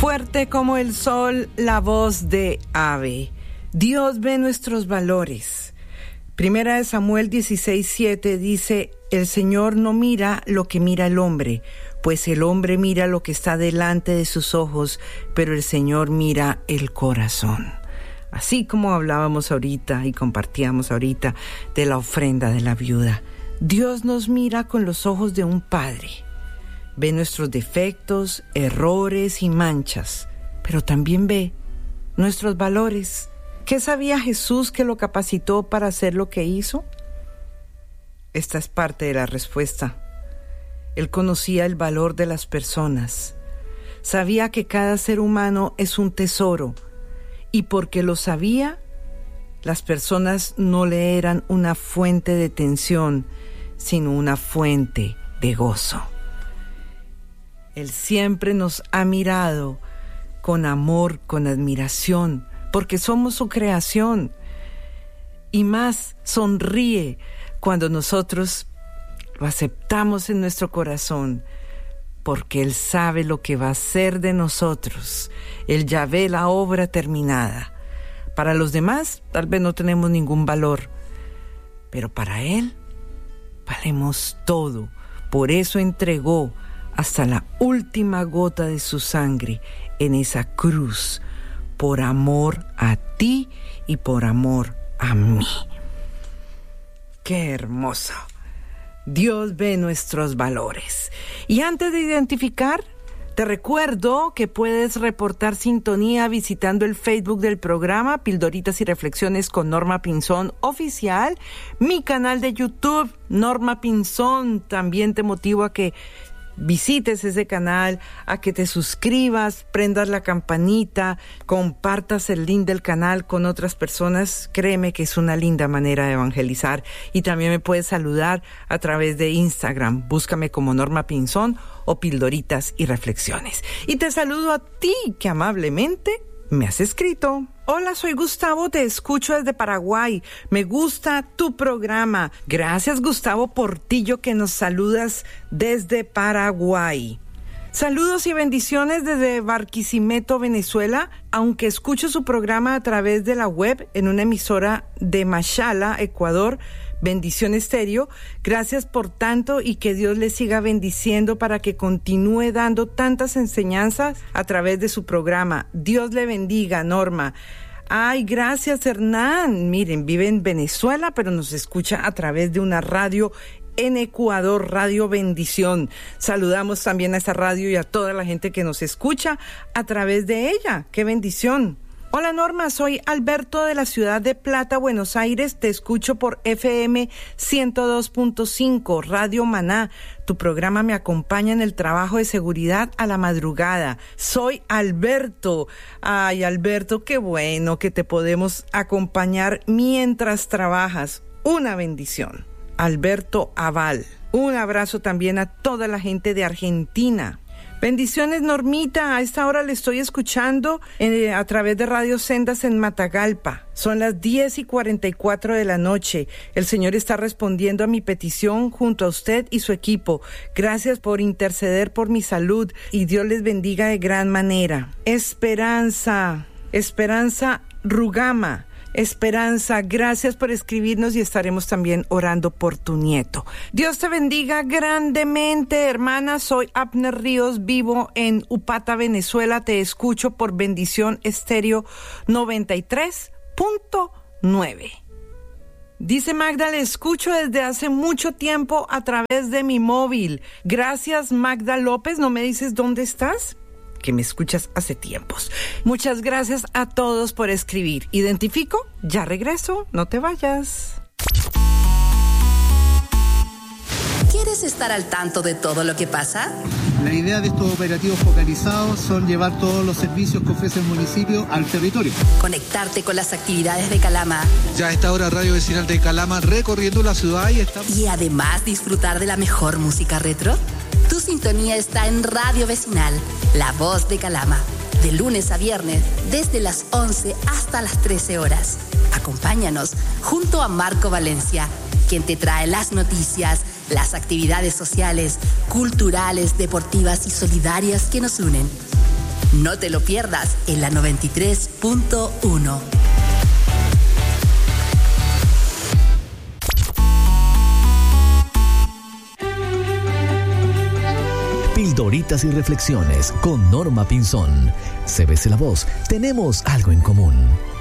Fuerte como el sol, la voz de ave. Dios ve nuestros valores. Primera de Samuel 16:7 dice: el Señor no mira lo que mira el hombre, pues el hombre mira lo que está delante de sus ojos, pero el Señor mira el corazón. Así como hablábamos ahorita y compartíamos ahorita de la ofrenda de la viuda, Dios nos mira con los ojos de un padre. Ve nuestros defectos, errores y manchas, pero también ve nuestros valores. ¿Qué sabía Jesús que lo capacitó para hacer lo que hizo? Esta es parte de la respuesta. Él conocía el valor de las personas. Sabía que cada ser humano es un tesoro, y porque lo sabía, las personas no le eran una fuente de tensión, sino una fuente de gozo. Él siempre nos ha mirado con amor, con admiración, porque somos su creación. Y más, sonríe cuando nosotros lo aceptamos en nuestro corazón, porque Él sabe lo que va a hacer de nosotros. Él ya ve la obra terminada. Para los demás, tal vez no tenemos ningún valor, pero para Él valemos todo. Por eso entregó hasta la última gota de su sangre en esa cruz, por amor a ti y por amor a mí. ¡Qué hermoso! Dios ve nuestros valores. Y antes de identificar, te recuerdo que puedes reportar sintonía visitando el Facebook del programa Pildoritas y Reflexiones con Norma Pinzón Oficial, mi canal de YouTube, Norma Pinzón. También te motivo a que visites ese canal, a que te suscribas, prendas la campanita, compartas el link del canal con otras personas. Créeme que es una linda manera de evangelizar. Y también me puedes saludar a través de Instagram. Búscame como Norma Pinzón o Pildoritas y Reflexiones. Y te saludo a ti que amablemente me has escrito. Hola, soy Gustavo, te escucho desde Paraguay. Me gusta tu programa. Gracias, Gustavo Portillo, que nos saludas desde Paraguay. Saludos y bendiciones desde Barquisimeto, Venezuela. Aunque escucho su programa a través de la web en una emisora de Machala, Ecuador, Bendición Estéreo, gracias por tanto y que Dios le siga bendiciendo para que continúe dando tantas enseñanzas a través de su programa. Dios le bendiga, Norma. Ay, gracias, Hernán. Miren, vive en Venezuela, pero nos escucha a través de una radio en Ecuador, Radio Bendición. Saludamos también a esta radio y a toda la gente que nos escucha a través de ella. ¡Qué bendición! Hola Norma, soy Alberto de la ciudad de Plata, Buenos Aires. Te escucho por FM 102.5, Radio Maná. Tu programa me acompaña en el trabajo de seguridad a la madrugada. Soy Alberto. Ay, Alberto, qué bueno que te podemos acompañar mientras trabajas. Una bendición. Alberto Aval. Un abrazo también a toda la gente de Argentina. Bendiciones, Normita. A esta hora le estoy escuchando a través de Radio Sendas en Matagalpa. Son las 10:44 de la noche. El Señor está respondiendo a mi petición junto a usted y su equipo. Gracias por interceder por mi salud y Dios les bendiga de gran manera. Esperanza Rugama. Esperanza, gracias por escribirnos y estaremos también orando por tu nieto. Dios te bendiga grandemente, hermana. Soy Abner Ríos, vivo en Upata, Venezuela. Te escucho por Bendición Estéreo 93.9. Dice Magda, le escucho desde hace mucho tiempo a través de mi móvil. Gracias, Magda López. ¿No me dices dónde estás? Que me escuchas hace tiempos. Muchas gracias a todos por escribir. Identifico, ya regreso, no te vayas. ¿Quieres estar al tanto de todo lo que pasa? La idea de estos operativos focalizados son llevar todos los servicios que ofrece el municipio al territorio. Conectarte con las actividades de Calama. Ya a esta hora Radio Vecinal de Calama recorriendo la ciudad y además disfrutar de la mejor música retro. Tu sintonía está en Radio Vecinal, la voz de Calama, de lunes a viernes, desde las 11 hasta las 13 horas. Acompáñanos junto a Marco Valencia, quien te trae las noticias, las actividades sociales, culturales, deportivas y solidarias que nos unen. No te lo pierdas en la 93.1. Pildoritas y reflexiones con Norma Pinzón. CBC La Voz, tenemos algo en común.